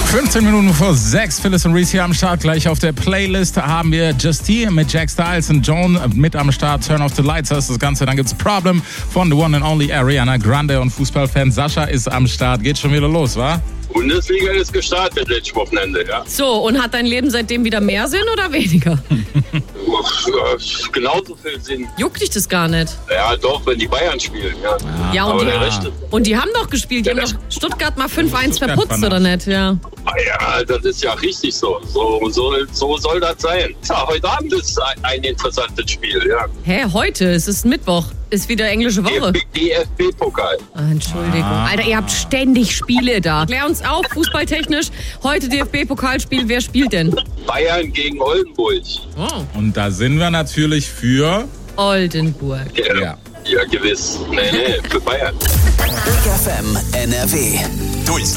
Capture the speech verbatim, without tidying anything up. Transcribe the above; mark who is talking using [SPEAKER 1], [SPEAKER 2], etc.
[SPEAKER 1] fünfzehn Minuten vor sechs, Phyllis und Reese hier am Start. Gleich auf der Playlist haben wir Justine mit Jack Styles und Joan mit am Start. Turn off the lights, das ist das Ganze. Dann gibt's Problem von the one and only Ariana Grande und Fußballfan Sascha ist am Start. Geht schon wieder los, wa?
[SPEAKER 2] Bundesliga ist gestartet letztes Wochenende, ja.
[SPEAKER 3] So, und hat dein Leben seitdem wieder mehr Sinn oder weniger?
[SPEAKER 2] Genauso viel Sinn.
[SPEAKER 3] Juckt dich das gar nicht?
[SPEAKER 2] Ja, doch, wenn die Bayern spielen, ja.
[SPEAKER 3] Ja, und,
[SPEAKER 2] Aber
[SPEAKER 3] die,
[SPEAKER 2] der Rechte.
[SPEAKER 3] und die haben doch gespielt. Die
[SPEAKER 2] Ja,
[SPEAKER 3] haben doch Stuttgart mal fünf eins verputzt, oder nicht? Ja.
[SPEAKER 2] Ah, ja, das ist ja richtig so. So, so, so soll das sein. Ja, heute Abend ist ein, ein interessantes Spiel, ja.
[SPEAKER 3] Hä, heute? Es ist Mittwoch. Ist wieder englische Woche.
[SPEAKER 2] D F B-Pokal.
[SPEAKER 3] Ah, Entschuldigung. Alter, ihr habt ständig Spiele da. Klär uns auf, fußballtechnisch. Heute D F B-Pokalspiel. Wer spielt denn?
[SPEAKER 2] Bayern gegen Oldenburg.
[SPEAKER 3] Oh.
[SPEAKER 1] Und da sind wir natürlich für...
[SPEAKER 3] Oldenburg.
[SPEAKER 2] Ja,
[SPEAKER 1] Ja.
[SPEAKER 2] ja gewiss. Nee, nee, für Bayern.
[SPEAKER 4] Big F M N R W. Durchs